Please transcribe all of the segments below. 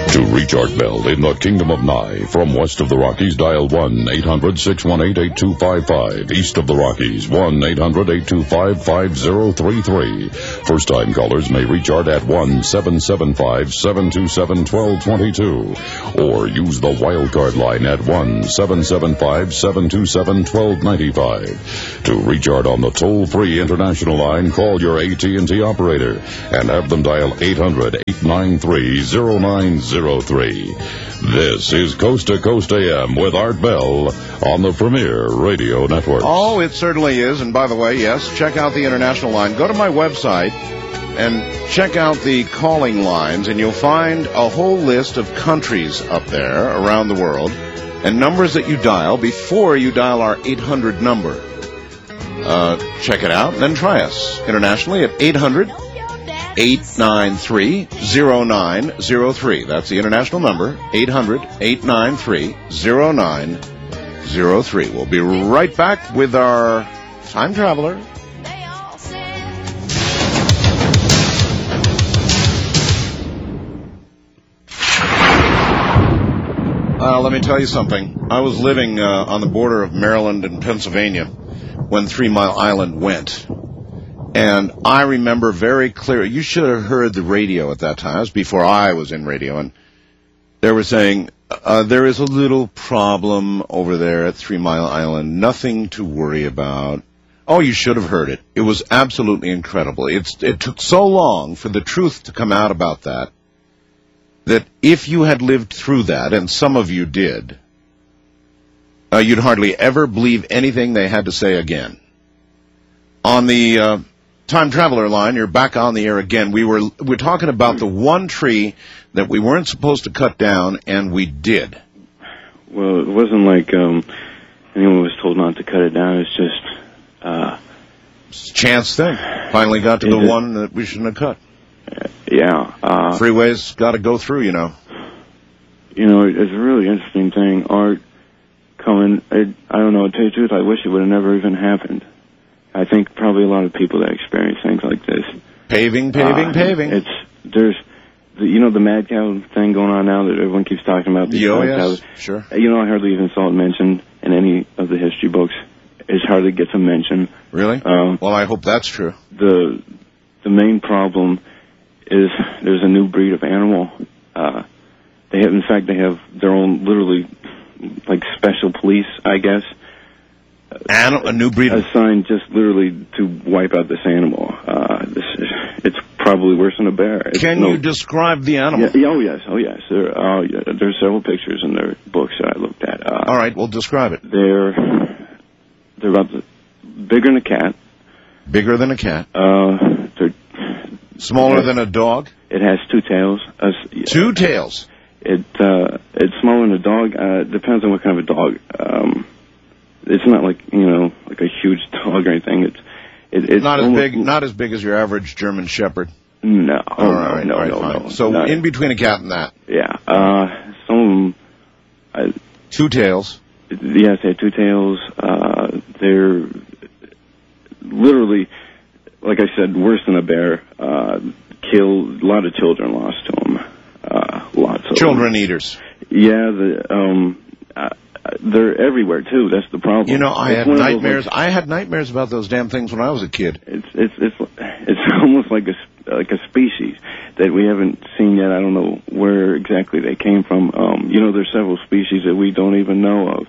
To reach Art Bell in the Kingdom of Nye, from west of the Rockies, dial 1-800-618-8255. East of the Rockies, 1-800-825-5033. First-time callers may reach Art at 1-775-727-1222. Or use the wildcard line at 1-775-727-1295. To reach Art on the toll-free international line, call your AT&T operator and have them dial 800-893-0903. This is Coast to Coast AM with Art Bell on the Premier Radio Network. Oh, it certainly is. And by the way, yes, check out the international line. Go to my website and check out the calling lines, and you'll find a whole list of countries up there around the world and numbers that you dial before you dial our 800 number. Check it out, then try us internationally at 800-893-0903. That's the international number, 800-893-0903. We'll be right back with our time traveler. Let me tell you something. I was living on the border of Maryland and Pennsylvania when 3 Mile Island went. And I remember very clear. You should have heard the radio at that time. It was before I was in radio. And they were saying, there is a little problem over there at 3 Mile Island. Nothing to worry about. Oh, you should have heard it. It was absolutely incredible. It took so long for the truth to come out about that if you had lived through that, and some of you did, you'd hardly ever believe anything they had to say again. On the Time Traveler line, you're back on the air again. We're talking about the one tree that we weren't supposed to cut down, and we did. Well, it wasn't like anyone was told not to cut it down. It's just it's a chance thing. Finally got to the one that we shouldn't have cut. Yeah. Freeways got to go through, you know. You know, it's a really interesting thing. Art coming, I don't know, to tell you the truth, I wish it would have never even happened. I think probably a lot of people that experience things like this. Paving. There's the mad cow thing going on now that everyone keeps talking about. Yes, sure. You know, I hardly even saw it mentioned in any of the history books. It hardly gets a mention. Really? Well, I hope that's true. The main problem is there's a new breed of animal. They have their own literally like special police, I guess. A new breed assigned just literally to wipe out this animal. It's probably worse than a bear. Can you describe the animal? Yeah, oh yes. There's several pictures in their books that I looked at. All right, we'll describe it. They're about bigger than a cat. Bigger than a cat. They're smaller than a dog. It has 2 tails. 2 tails. It's smaller than a dog. Depends on what kind of a dog. It's not like like a huge dog or anything. It's not as big as your average German Shepherd. No. All right. No. So in between a cat and that. Yeah. Some of them. 2 tails. Yes, they have 2 tails. They're literally, like I said, worse than a bear. Killed a lot of children, lost to them. Lots of children eaters. Yeah, they're everywhere too. That's the problem. You know, I had nightmares. I had nightmares about those damn things when I was a kid. It's almost like a species that we haven't seen yet. I don't know where exactly they came from. There's several species that we don't even know of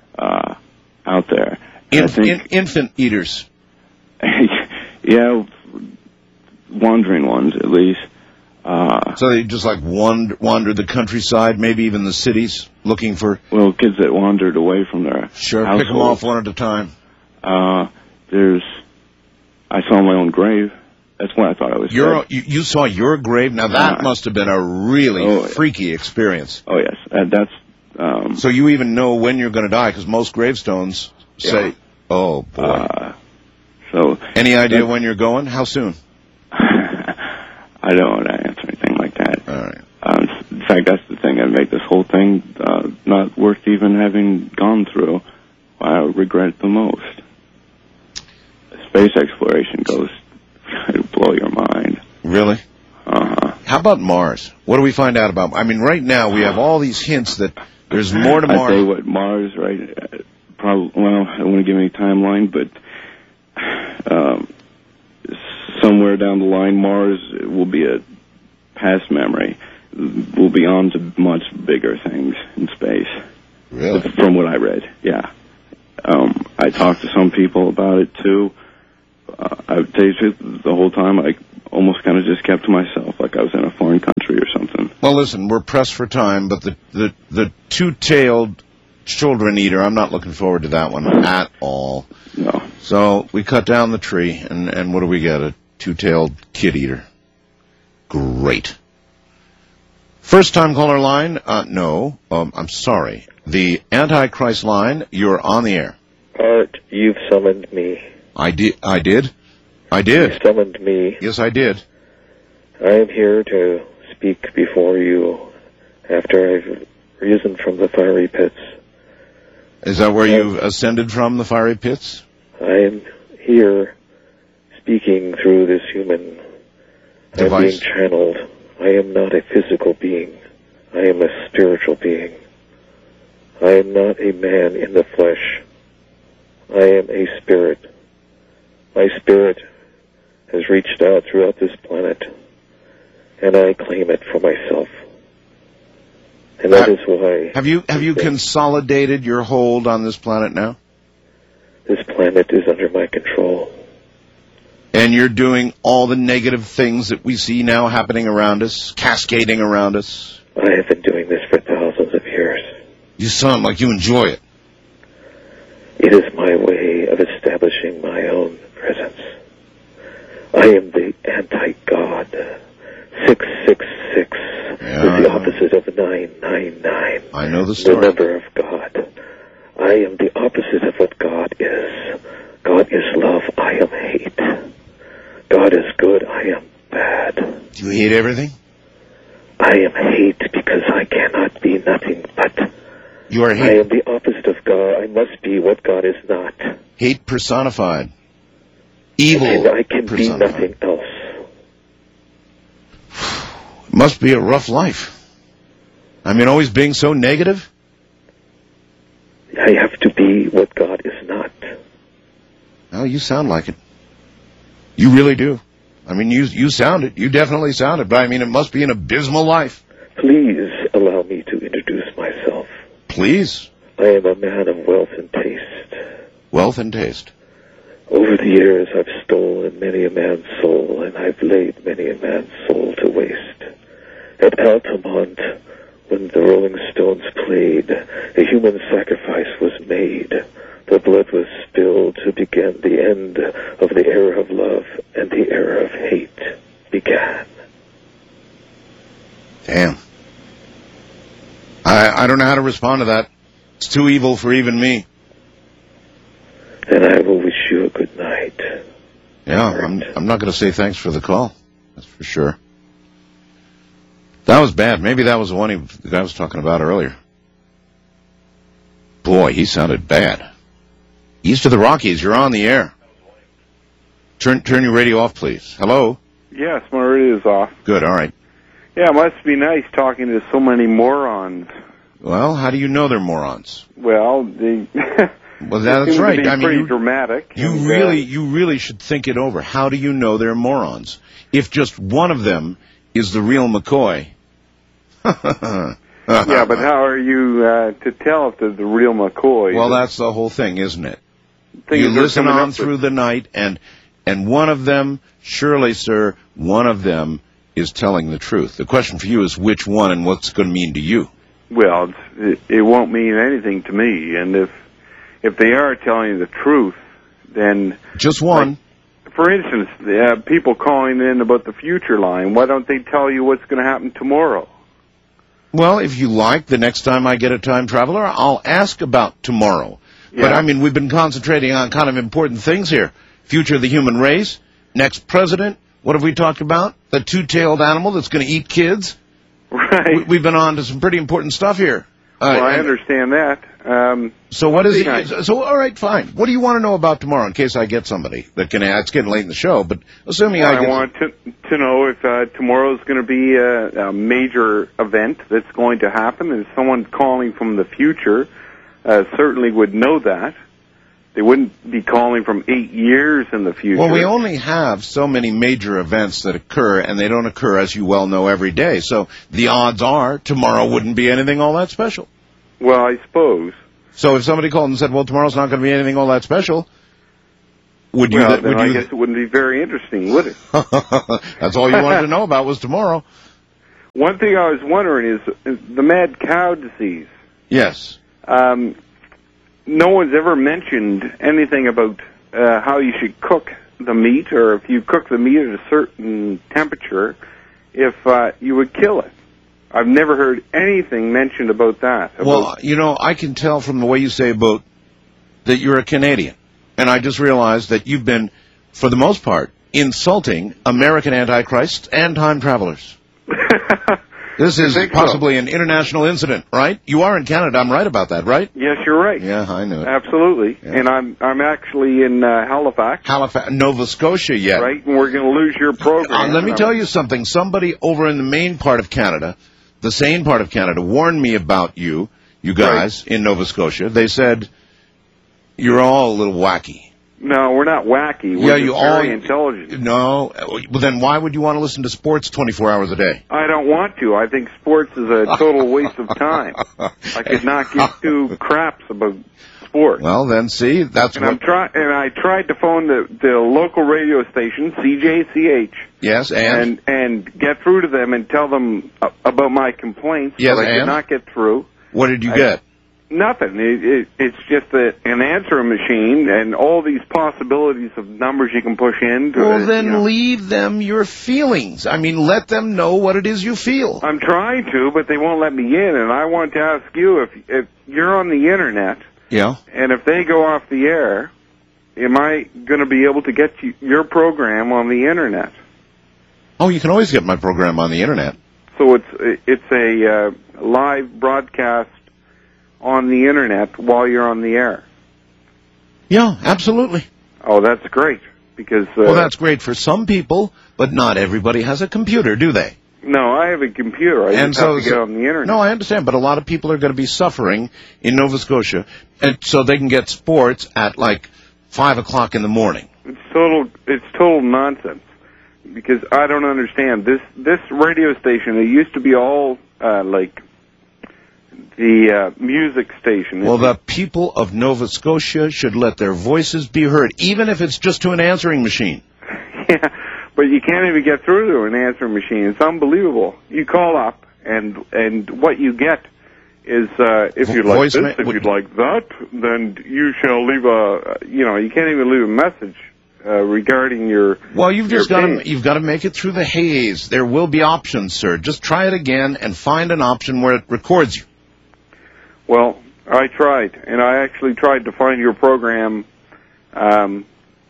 out there. Infant eaters. Yeah, wandering ones at least. So they just like wander the countryside, maybe even the cities, looking for... Well, kids that wandered away from their household. Pick them off one at a time. I saw my own grave. That's why I thought I was dead. You saw your grave? Now that must have been a really freaky experience. Oh, yes. That's... So you even know when you're going to die, because most gravestones say, oh, boy. Any idea when you're going? How soon? I don't want to answer anything like that. All right. In fact, that's the thing that made this whole thing not worth even having gone through. I regret it the most. Space exploration goes to blow your mind. Really? How about Mars? What do we find out about? I mean, right now we have all these hints that there's more to Mars. I tell you what, Mars, right? Probably. Well, I don't want to give any timeline, but somewhere down the line, Mars will be a past memory. We'll be on to much bigger things in space. Really? From what I read, yeah. I talked to some people about it too. I would tell you the truth, the whole time I almost kind of just kept to myself, like I was in a foreign country or something. Well, listen, we're pressed for time, but the two-tailed children eater, I'm not looking forward to that one at all. No. So we cut down the tree, and what do we get? A two-tailed kid eater. Great. First-time caller line? No. I'm sorry. The Antichrist line, you're on the air. Art, you've summoned me. I did? You summoned me. Yes, I did. I am here to speak before you after I've risen from the fiery pits. Is that where you've ascended from, the fiery pits? I am here speaking through this human device. I'm being channeled. I am not a physical being. I am a spiritual being. I am not a man in the flesh. I am a spirit. My spirit has reached out throughout this planet, and I claim it for myself. And that is why... Have you consolidated your hold on this planet now? This planet is under my control. And you're doing all the negative things that we see now happening around us, cascading around us? I have been doing this for thousands of years. You sound like you enjoy it. It is my way of establishing my own presence. I am the anti-God. 666 is the opposite of 999. I know the story. The number of God. I am the opposite of what God is. God is love. I am hate. God is good. I am bad. Do you hate everything? I am hate because I cannot be nothing but. You are hate. I am the opposite of God. I must be what God is not. Hate personified. Evil and I can personified. Be nothing else. It must be a rough life. I mean, always being so negative. I have to be what God is not. Well, you sound like it. You really do. I mean, you sound it. You definitely sound it. But I mean, it must be an abysmal life. Please allow me to introduce myself. Please. I am a man of wealth and taste. Wealth and taste. Over the years, I've stolen many a man's soul, and I've laid many a man's soul to waste. At Altamont, when the Rolling Stones played, a human sacrifice was made. The blood was spilled to begin the end of the era of love, and the era of hate began. Damn. I don't know how to respond to that. It's too evil for even me. And I will wish you a good night. Yeah, I'm not going to say thanks for the call. That's for sure. That was bad. Maybe that was the one the guy was talking about earlier. Boy, he sounded bad. East of the Rockies, you're on the air. Turn your radio off, please. Hello? Yes, my radio's off. Good, all right. Yeah, it must be nice talking to so many morons. Well, how do you know they're morons? Well, they... Well, that's right. To be I mean, pretty dramatic. You really should think it over. How do you know they're morons? If just one of them is the real McCoy. Yeah, but how are you to tell if they're the real McCoy? Well, that's the whole thing, isn't it? You listen on through the night, and one of them, surely, sir, one of them is telling the truth. The question for you is which one and what's it going to mean to you? Well, it won't mean anything to me, and if they are telling you the truth, then... Just one. Like, for instance, people calling in about the future line, why don't they tell you what's going to happen tomorrow? Well, if you like, the next time I get a time traveler, I'll ask about tomorrow. Yeah. But, I mean, we've been concentrating on kind of important things here. Future of the human race, next president, what have we talked about? The two-tailed animal that's going to eat kids? Right. We've been on to some pretty important stuff here. Well, I understand that. So what is it? So, all right, fine. What do you want to know about tomorrow in case I get somebody that can add? It's getting late in the show, but assuming I want to know if tomorrow is going to be a major event that's going to happen. And someone calling from the future certainly would know that. They wouldn't be calling from 8 years in the future. Well, we only have so many major events that occur, and they don't occur, as you well know, every day. So the odds are tomorrow wouldn't be anything all that special. Well, I suppose. So if somebody called and said, well, tomorrow's not going to be anything all that special, would you... Well, then I guess it wouldn't be very interesting, would it? That's all you wanted to know about was tomorrow. One thing I was wondering is the mad cow disease. Yes. No one's ever mentioned anything about how you should cook the meat, or if you cook the meat at a certain temperature, if you would kill it. I've never heard anything mentioned about that. Well, you know, I can tell from the way you say about that you're a Canadian. And I just realized that you've been, for the most part, insulting American antichrists and time travelers. This is possibly an international incident, right? You are in Canada. I'm right about that, right? Yes, you're right. Yeah, I knew it. Absolutely. Yeah. And I'm actually in Halifax. Nova Scotia, yeah. Right, and we're going to lose your program. Let me tell you something. Somebody over in the main part of Canada, the sane part of Canada, warned me about you guys in Nova Scotia. They said, you're all a little wacky. No, we're not wacky. We're very intelligent. No. Well, then why would you want to listen to sports 24 hours a day? I don't want to. I think sports is a total waste of time. I could not give two craps about sports. Well, then, see, that's and I tried to phone the local radio station, CJCH. Yes, and get through to them and tell them about my complaints. Yes, but I could not get through. What did you get? Nothing. It's just an answering machine and all these possibilities of numbers you can push in. Well, then leave them your feelings. I mean, let them know what it is you feel. I'm trying to, but they won't let me in. And I want to ask you, if you're on the Internet, yeah, and if they go off the air, am I going to be able to get your program on the Internet? Oh, you can always get my program on the Internet. So it's a live broadcast on the Internet while you're on the air. Yeah, absolutely. Oh, that's great. Because well, that's great for some people, but not everybody has a computer, do they? No, I have a computer. I just have to get on the Internet. No, I understand, but a lot of people are going to be suffering in Nova Scotia, and so they can get sports at like 5 o'clock in the morning. It's total nonsense. Because I don't understand this radio station. It used to be all like the music station. Well, the people of Nova Scotia should let their voices be heard, even if it's just to an answering machine. Yeah, but you can't even get through to an answering machine. It's unbelievable. You call up, and what you get is if you'd like this, if you'd like that, then you shall leave you can't even leave a message regarding your. Well, you've got to make it through the haze. There will be options, sir. Just try it again and find an option where it records you. Well, I tried, and I actually tried to find your program on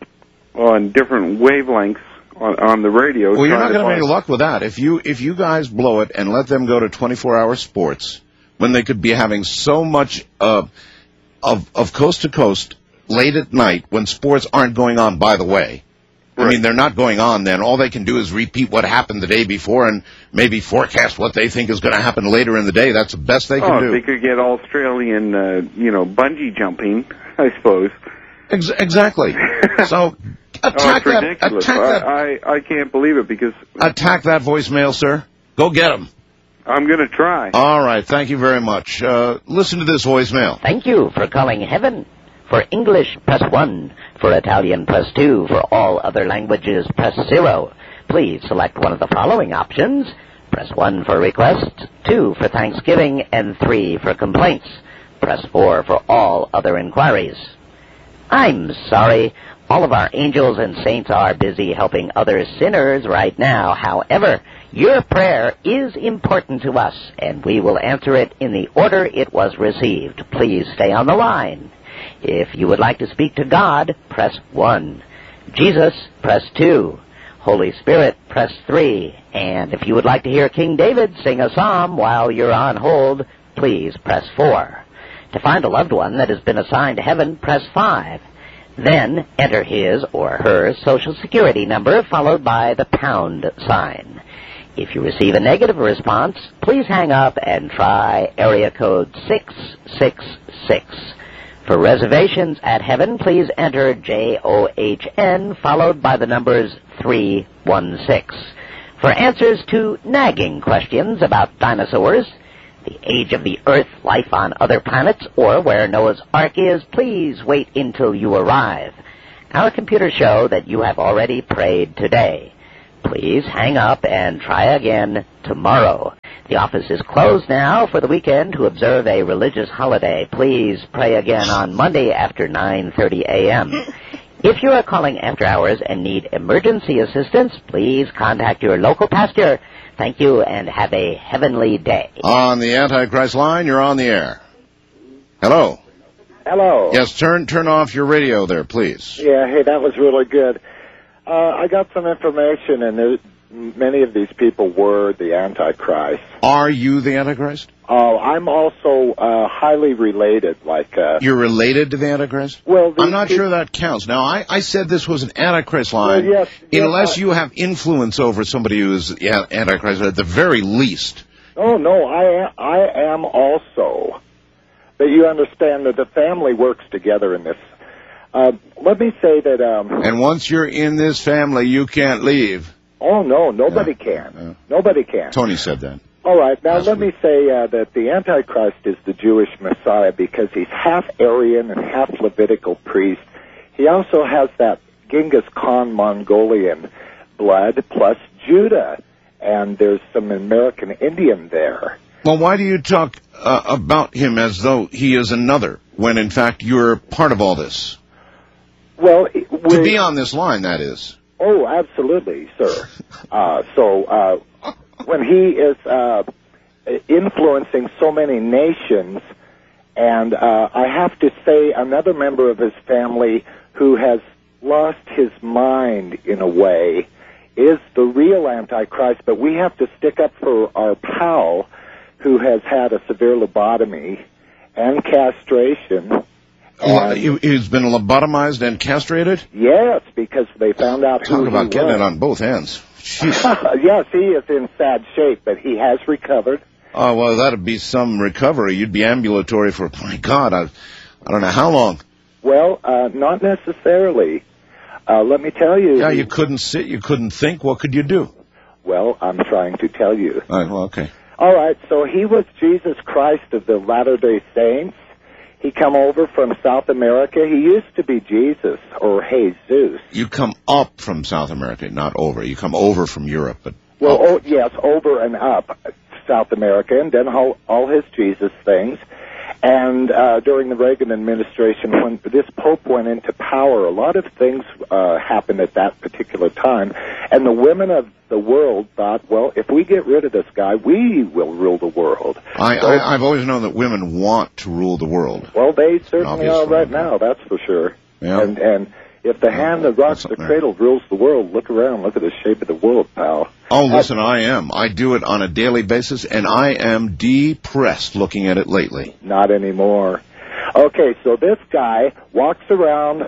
different wavelengths on the radio. Well, you're not going to have any luck with that. If you guys blow it and let them go to 24-hour sports, when they could be having so much of coast to coast late at night when sports aren't going on, by the way. Right. I mean, they're not going on then. All they can do is repeat what happened the day before and maybe forecast what they think is going to happen later in the day. That's the best they can do. They could get Australian, bungee jumping, I suppose. Exactly. So attack that. Ridiculous. I can't believe it because... Attack that voicemail, sir. Go get him. I'm going to try. All right. Thank you very much. Listen to this voicemail. Thank you for calling Heaven. For English, press 1. For Italian, press 2. For all other languages, press 0. Please select one of the following options. Press 1 for requests, 2 for Thanksgiving, and 3 for complaints. Press 4 for all other inquiries. I'm sorry. All of our angels and saints are busy helping other sinners right now. However, your prayer is important to us, and we will answer it in the order it was received. Please stay on the line. If you would like to speak to God, press 1. Jesus, press 2. Holy Spirit, press 3. And if you would like to hear King David sing a psalm while you're on hold, please press 4. To find a loved one that has been assigned to heaven, press 5. Then enter his or her Social Security number followed by the pound sign. If you receive a negative response, please hang up and try area code 666. For reservations at heaven, please enter JOHN followed by the numbers 316. For answers to nagging questions about dinosaurs, the age of the Earth, life on other planets, or where Noah's Ark is, please wait until you arrive. Our computers show that you have already prayed today. Please hang up and try again tomorrow. The office is closed now for the weekend to observe a religious holiday. Please pray again on Monday after 9:30 a.m. If you are calling after hours and need emergency assistance, please contact your local pastor. Thank you, and have a heavenly day. On the Antichrist line, you're on the air. Hello. Hello. Yes, turn off your radio there, please. Yeah, hey, that was really good. I got some information, and many of these people were the Antichrist. Are you the Antichrist? I'm also highly related. You're related to the Antichrist? Well, I'm not sure that counts. Now, I said this was an Antichrist line, well, yes, unless you have influence over somebody who's Antichrist at the very least. Oh, no, I am also. But you understand that the family works together in this. Let me say that... and once you're in this family, you can't leave. Oh, no, nobody can. Nobody can. Tony said that. All right, now let me say that the Antichrist is the Jewish Messiah because he's half Aryan and half Levitical priest. He also has that Genghis Khan Mongolian blood plus Judah, and there's some American Indian there. Well, why do you talk about him as though he is another, when in fact you're part of all this? Well, to be on this line, that is. Oh, absolutely, sir. When he is influencing so many nations, and I have to say another member of his family who has lost his mind in a way is the real Antichrist, but we have to stick up for our pal who has had a severe lobotomy and castration. He's been lobotomized and castrated? Yes, because they found out who he was. Talk about getting it on both ends. Yes, he is in sad shape, but he has recovered. Oh, well, that'd be some recovery. You'd be ambulatory for, my God, I don't know how long. Well, not necessarily. Let me tell you. Yeah, you couldn't sit, you couldn't think. What could you do? Well, I'm trying to tell you. All right, well, okay. All right, so he was Jesus Christ of the Latter-day Saints. He come over from South America. He used to be Jesus, or Jesus. You come up from South America, not over. You come over from Europe, but well, yes, over and up South America, and then all his Jesus things. And during the Reagan administration, when this Pope went into power, a lot of things happened at that particular time. And the women of the world thought, well, if we get rid of this guy, we will rule the world. I've always known that women want to rule the world. Well, they certainly are right now, that's for sure. Yeah. And if the hand that rocks the cradle rules the world, look around, look at the shape of the world, pal. Oh, listen, I do it on a daily basis, and I am depressed looking at it lately. Not anymore. Okay, so this guy walked around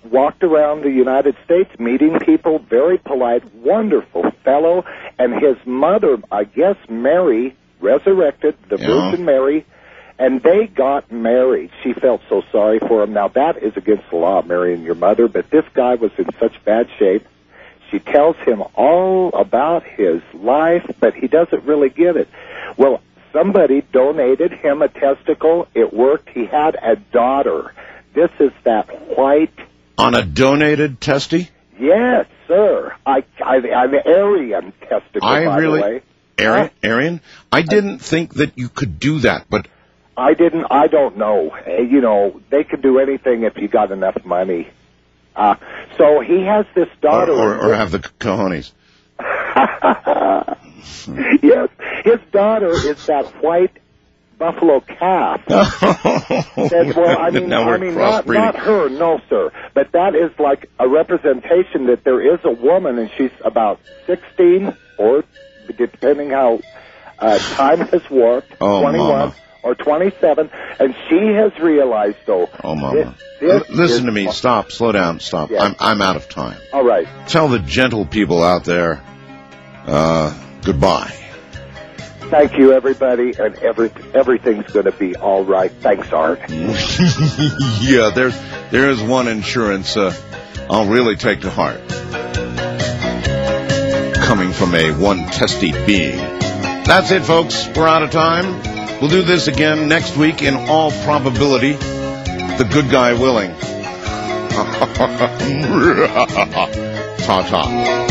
the United States meeting people, very polite, wonderful fellow, and his mother, I guess Mary, resurrected, the Virgin Mary, and they got married. She felt so sorry for him. Now, that is against the law, marrying your mother, but this guy was in such bad shape. She tells him all about his life, but he doesn't really get it. Well, somebody donated him a testicle. It worked. He had a daughter. This is that white... On a donated testy? Yes, sir. I'm Aryan testicle, by the way. Aryan? I didn't think that you could do that, but... I don't know. You know, they could do anything if you got enough money. So he has this daughter... Or have the cojones. Yes, his daughter is that white buffalo calf. Well, I mean, not her, no, sir. But that is like a representation that there is a woman, and she's about 16, or depending how time has warped, 21. or 27, and she has realized, though. Oh, Mama. Listen to me. Stop. Slow down. Stop. Yes. I'm out of time. All right. Tell the gentle people out there, goodbye. Thank you, everybody, and everything's going to be all right. Thanks, Art. Yeah, there's one insurance I'll really take to heart. Coming from a one-testy being. That's it, folks. We're out of time. We'll do this again next week in all probability. The good guy willing. Ta-ta.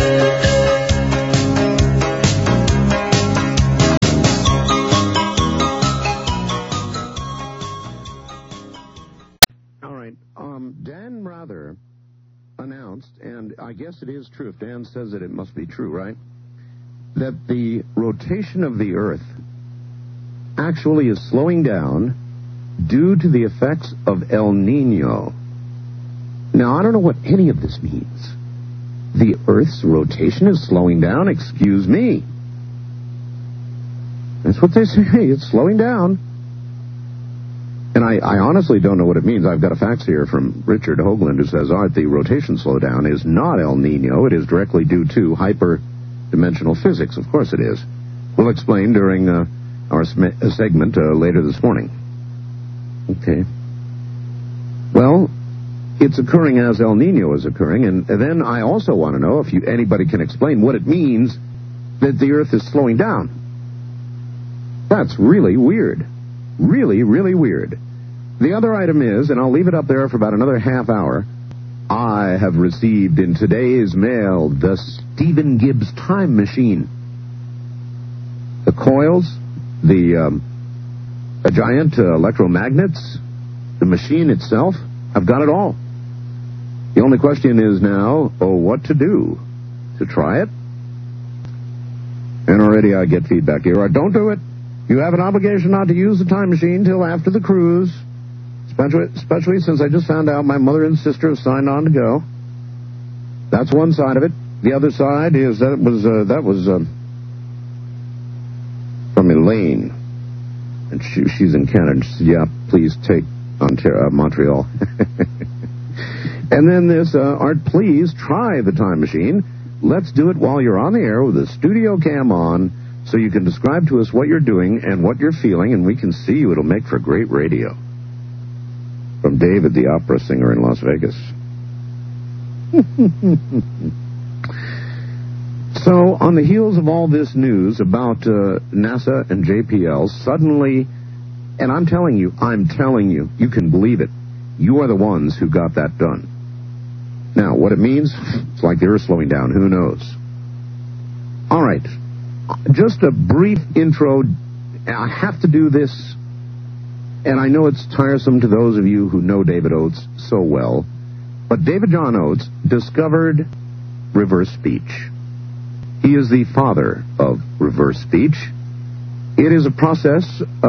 Dan Rather announced, and I guess it is true, if Dan says it must be true, right? That the rotation of the Earth actually is slowing down due to the effects of El Nino. Now, I don't know what any of this means. The Earth's rotation is slowing down? Excuse me. That's what they say. It's slowing down. And I honestly don't know what it means. I've got a fax here from Richard Hoagland who says, Art, the rotation slowdown is not El Nino. It is directly due to hyperdimensional physics. Of course it is. We'll explain during our segment later this morning. Okay. Well, it's occurring as El Nino is occurring, and then I also want to know if anybody can explain what it means that the Earth is slowing down. That's really weird. Really, really weird. The other item is, and I'll leave it up there for about another half hour, I have received in today's mail the Stephen Gibbs time machine. The coils, the giant electromagnets, the machine itself, I've got it all. The only question is now, what to do? To try it? And already I get feedback here. Don't do it. You have an obligation not to use the time machine till after the cruise, especially since I just found out my mother and sister have signed on to go. That's one side of it. The other side is that was from Elaine, and she's in Canada. She said, "Yeah, please take Montreal." And then this, Art, please try the time machine. Let's do it while you're on the air with the studio cam on, so you can describe to us what you're doing and what you're feeling, and we can see you. It'll make for great radio. From David, the opera singer in Las Vegas. So, on the heels of all this news about NASA and JPL, suddenly, and I'm telling you, you can believe it, you are the ones who got that done. Now, what it means, it's like the Earth slowing down. Who knows? All right. Just a brief intro. I have to do this, and I know it's tiresome to those of you who know David Oates so well, but David John Oates discovered reverse speech. He is the father of reverse speech. It is a process,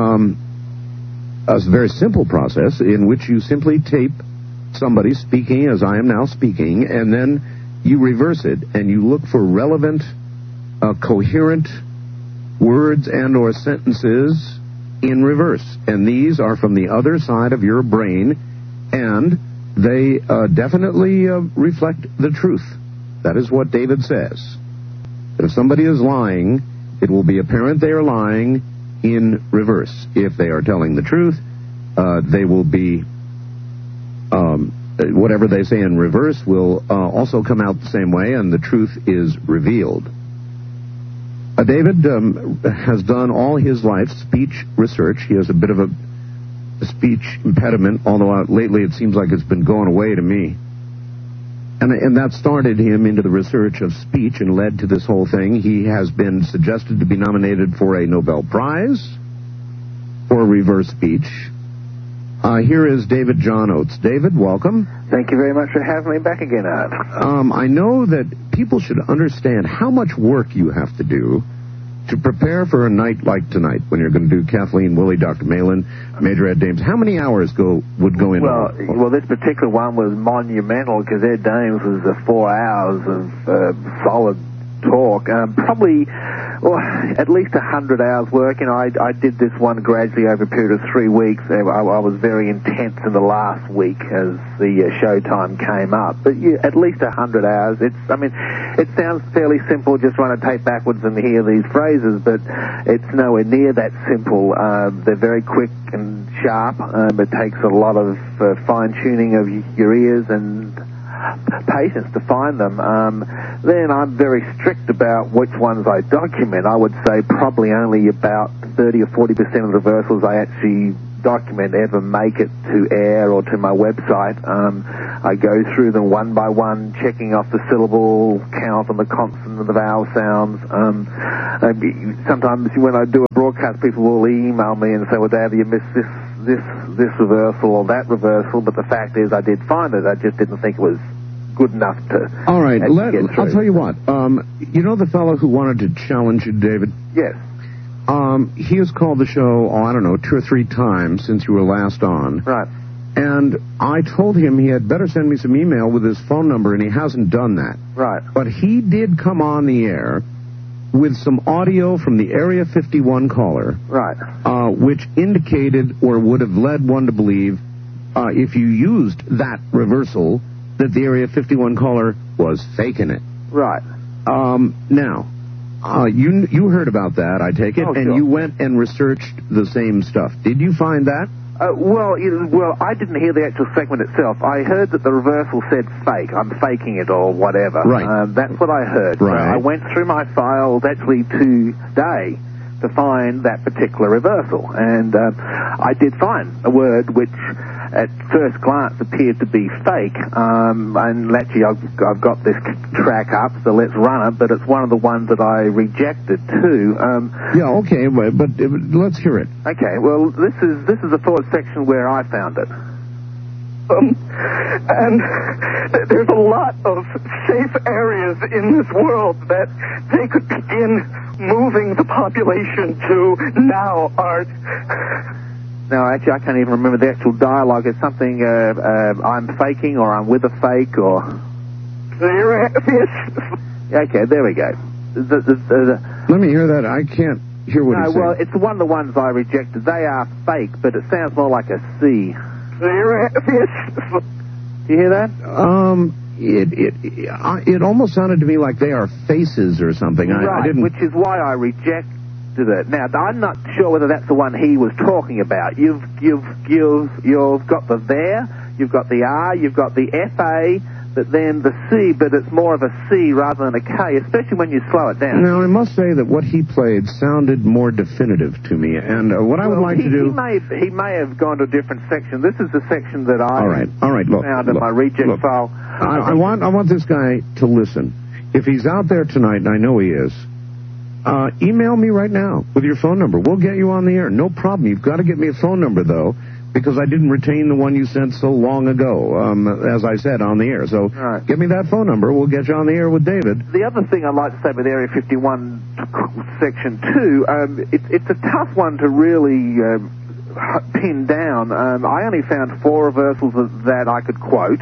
a very simple process, in which you simply tape somebody speaking as I am now speaking, and then you reverse it, and you look for relevant, coherent words and or sentences in reverse. And these are from the other side of your brain, and they definitely reflect the truth. That is what David says. That if somebody is lying, it will be apparent they are lying in reverse. If they are telling the truth, they will be, whatever they say in reverse will also come out the same way, and the truth is revealed. David has done all his life speech research. He has a bit of a speech impediment, although lately it seems like it's been going away to me. And that started him into the research of speech and led to this whole thing. He has been suggested to be nominated for a Nobel Prize for reverse speech. Here is David John Oates. David, welcome. Thank you very much for having me back again, Art. I know that people should understand how much work you have to do to prepare for a night like tonight, when you're going to do Kathleen Woolley, Dr. Malin, Major Ed Dames. How many hours would go into it? Well, this particular one was monumental, because Ed Dames was 4 hours of solid talk. Probably at least 100 hours work. I did this one gradually over a period of 3 weeks. I was very intense in the last week as the show time came up. But at least 100 hours. It sounds fairly simple, just run a tape backwards and hear these phrases, but it's nowhere near that simple. They're very quick and sharp. It takes a lot of fine-tuning of your ears and patience to find them. Then I'm very strict about which ones I document. I would say probably only about 30 or 40% of the reversals I actually document ever make it to air or to my website. I go through them one by one, checking off the syllable count and the consonant and the vowel sounds. Sometimes when I do a broadcast, people will email me and say, well, Dad, you missed this reversal or that reversal, but the fact is I did find it. I just didn't think it was good enough to... All right, I'll tell you what. You know the fellow who wanted to challenge you, David? Yes. He has called the show, 2 or 3 times since you were last on. Right. And I told him he had better send me some email with his phone number, and he hasn't done that. Right. But he did come on the air with some audio from the Area 51 caller. Right. Which indicated or would have led one to believe, if you used that reversal, that the Area 51 caller was faking it. Right. Now, you heard about that, I take it, and sure. You went and researched the same stuff. Did you find that? Well, I didn't hear the actual segment itself. I heard that the reversal said fake. I'm faking it or whatever. Right. That's what I heard. Right. So I went through my files actually today to find that particular reversal. And I did find a word which at first glance appeared to be fake. And actually I've got this track up, so let's run it, but it's one of the ones that I rejected too. Yeah, okay, but let's hear it. Okay, well, this is the forward section where I found it. And there's a lot of safe areas in this world that they could begin moving the population to now, Art. No, actually, I can't even remember the actual dialogue. It's something, I'm faking, or I'm with a fake, or... Okay, there we go. Let me hear that. I can't hear what he's saying. Well, it's one of the ones I rejected. They are fake, but it sounds more like a C. Do you hear that? It almost sounded to me like they are faces or something. Right, I didn't... which is why I rejected it. Now, I'm not sure whether that's the one he was talking about. You've got the there, you've got the R, you've got the FA, but then the C, but it's more of a C rather than a K, especially when you slow it down. Now, I must say that what he played sounded more definitive to me, and what I would like to do... He may have gone to a different section. This is the section that I All right, look, found in my reject file. I want this guy to listen. If he's out there tonight, and I know he is, email me right now with your phone number. We'll get you on the air. No problem. You've got to get me a phone number, though, because I didn't retain the one you sent so long ago, as I said, on the air. So Give me that phone number. We'll get you on the air with David. The other thing I'd like to say with Area 51 Section 2, it's a tough one to really pin down. I only found 4 reversals that I could quote.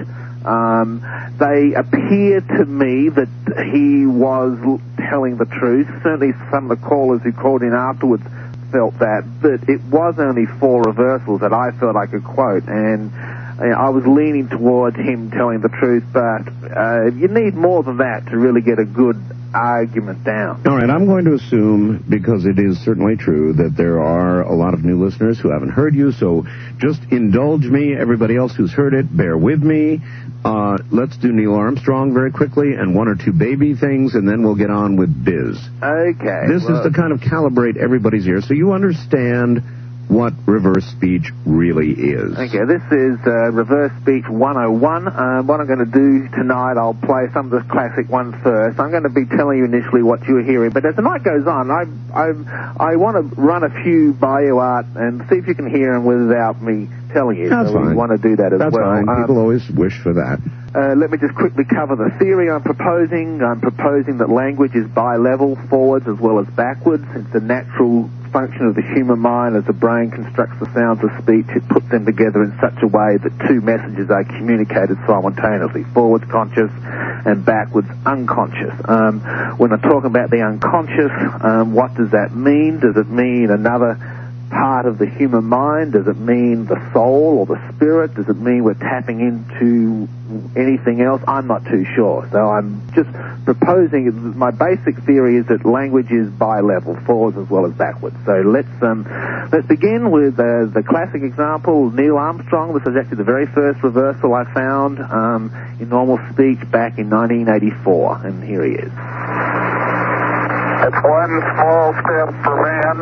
They appear to me that he was telling the truth. Certainly some of the callers who called in afterwards felt that, but it was only 4 reversals that I felt I could quote, and I was leaning towards him telling the truth, but you need more than that to really get a good argument down. All right, I'm going to assume, because it is certainly true, that there are a lot of new listeners who haven't heard you, so just indulge me. Everybody else who's heard it, bear with me. Let's do Neil Armstrong very quickly and 1 or 2 baby things, and then we'll get on with Biz. Okay. This is to kind of calibrate everybody's ear so you understand what reverse speech really is. Okay, this is Reverse Speech 101. What I'm going to do tonight, I'll play some of the classic ones first. I'm going to be telling you initially what you're hearing, but as the night goes on, I want to run a few by you, Art, and see if you can hear them without me telling you. That's fine. We want to do that as well. That's fine. People always wish for that. Let me just quickly cover the theory I'm proposing. I'm proposing that language is bi-level, forwards as well as backwards. It's a natural function of the human mind. As the brain constructs the sounds of speech, it puts them together in such a way that two messages are communicated simultaneously, forwards conscious and backwards unconscious. When I'm talking about the unconscious, what does that mean? Does it mean another part of the human mind? Does it mean the soul or the spirit? Does it mean we're tapping into anything else? I'm not too sure. So I'm just proposing, my basic theory is that language is bi-level, forwards as well as backwards. So let's begin with the classic example, Neil Armstrong. This is actually the very first reversal I found in normal speech back in 1984, and here he is. It's one small step for man,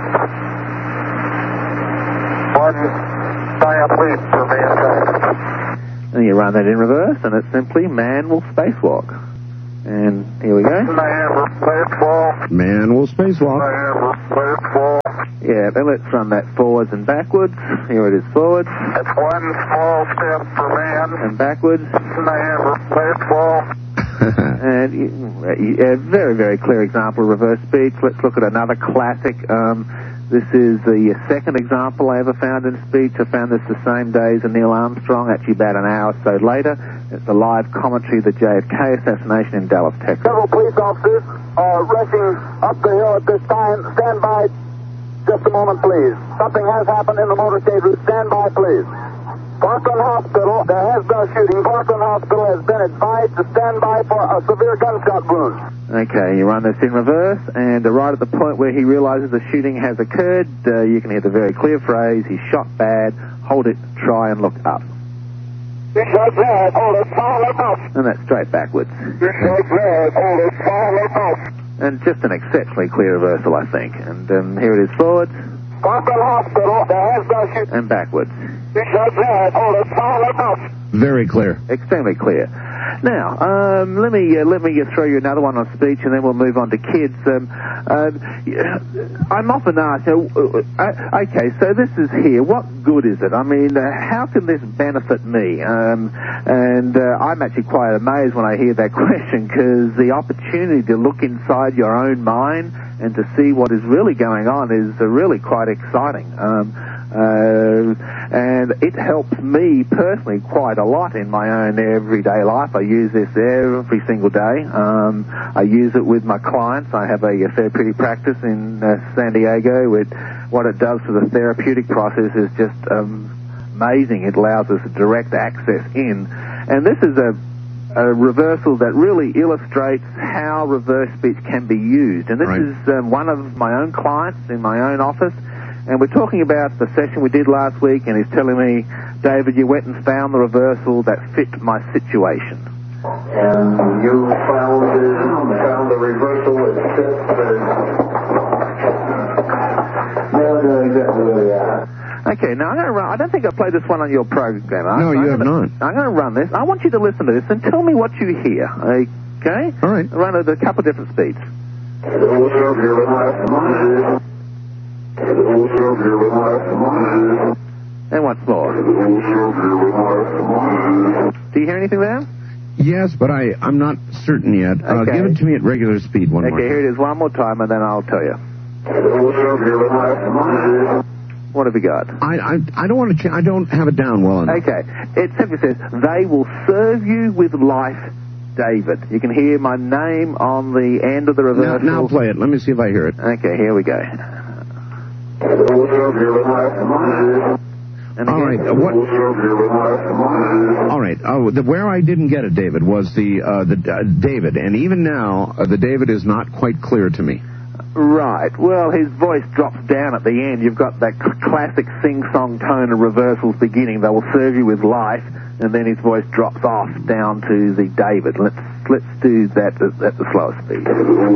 one giant leap for mankind. And you run that in reverse, and it's simply man will spacewalk. And here we go. Man will spacewalk. Man will spacewalk. Man will spacewalk. Yeah, then let's run that forwards and backwards. Here it is, forwards. It's one small step for man. And backwards. Man will spacewalk. And a very, very clear example of reverse speech. Let's look at another classic. This is the second example I ever found in speech. I found this the same day as Neil Armstrong, actually about an hour or so later. It's a live commentary of the JFK assassination in Dallas, Texas. Several police officers are rushing up the hill at this time. Stand by just a moment, please. Something has happened in the motorcade route. Stand by, please. Parkland Hospital, there has been a shooting. Parkland Hospital has been advised to stand by for a severe gunshot wound. Okay, you run this in reverse, and right at the point where he realizes the shooting has occurred, you can hear the very clear phrase, he's shot bad, hold it, try and look up. He's shot bad, hold it, fire up. And that's straight backwards. He's shot bad, hold it, fire up. And just an exceptionally clear reversal, I think. And here it is, forwards. Parkland Hospital, there has been a shooting. And backwards. He's shot bad, hold it, fire up. Very clear. Extremely clear. Now, let me throw you another one on speech, and then we'll move on to kids. I'm often asked, okay, so this is here. What good is it? I mean, how can this benefit me? And I'm actually quite amazed when I hear that question, because the opportunity to look inside your own mind and to see what is really going on is really quite exciting. And it helps me personally quite a lot in my own everyday life. I use this every single day. I use it with my clients. I have a therapeutic practice in San Diego. What it does for the therapeutic process is just amazing. It allows us direct access in. And this is a reversal that really illustrates how reverse speech can be used. And this is one of my own clients in my own office. And we're talking about the session we did last week, and he's telling me, David, you went and found the reversal that fit my situation. And you found the reversal that fit Okay, now I'm going to run. I don't think I played this one on your program. No, you have not. I'm going to run this. I want you to listen to this and tell me what you hear. Okay? All right. I'll run at a couple of different speeds. And once more. Do you hear anything there? Yes, but I'm not certain yet. Okay. Give it to me at regular speed one more time. Okay, here it is one more time, and then I'll tell you. What have you got? I don't want to. I don't have it down well enough. Okay, it simply says, "They will serve you with life, David." You can hear my name on the end of the reversal. Now play it. Let me see if I hear it. Okay, here we go. And all right. What? All right. Where I didn't get it, David, was the David, and even now the David is not quite clear to me. Right. Well, his voice drops down at the end. You've got that classic sing-song tone of reversals beginning. They will serve you with life, and then his voice drops off down to the David. Let's do that at the slower speed.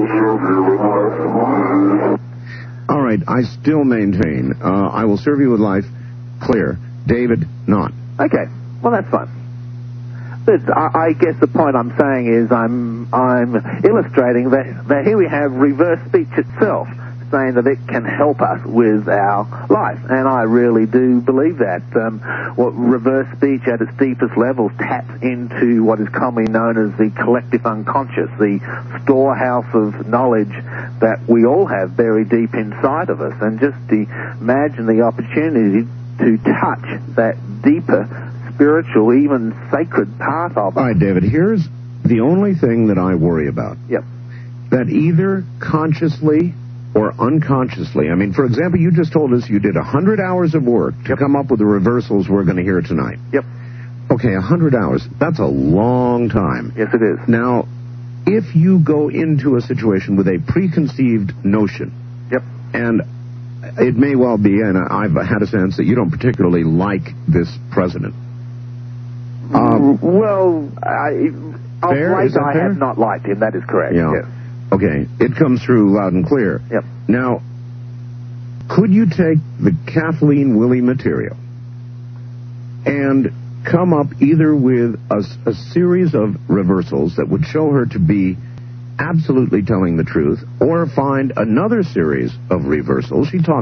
All right. I still maintain. I will serve you with life. Clear. David, not. Okay. Well, that's fine. I guess the point I'm saying is I'm illustrating that here we have reverse speech itself. saying that it can help us with our life, and I really do believe that. What reverse speech at its deepest levels taps into what is commonly known as the collective unconscious, the storehouse of knowledge that we all have buried deep inside of us, and just imagine the opportunity to touch that deeper spiritual, even sacred part of it. All right, David, here's the only thing that I worry about. Yep. That either consciously or unconsciously, I mean, for example, you just told us you did 100 hours of work to come up with the reversals we're going to hear tonight. Yep. Okay, 100 hours. That's a long time. Yes, it is. Now, if you go into a situation with a preconceived notion, yep, and it may well be, and I've had a sense that you don't particularly like this president. Well, I fair? have not liked him. That is correct. Yeah. Yes. Okay, it comes through loud and clear. Yep. Now, could you take the Kathleen Willey material and come up either with a series of reversals that would show her to be absolutely telling the truth, or find another series of reversals? She talked